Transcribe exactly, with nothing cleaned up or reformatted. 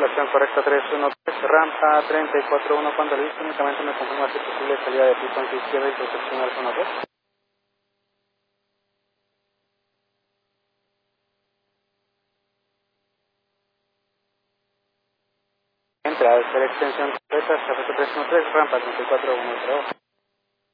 Instalación correcta tres uno tres, rampa treinta y cuatro uno, cuando listo, únicamente me confirma si es posible salida de pista en izquierda y protección al zona dos. Entra a hacer extensión correcta, café tres uno tres, rampa treinta y cuatro uno.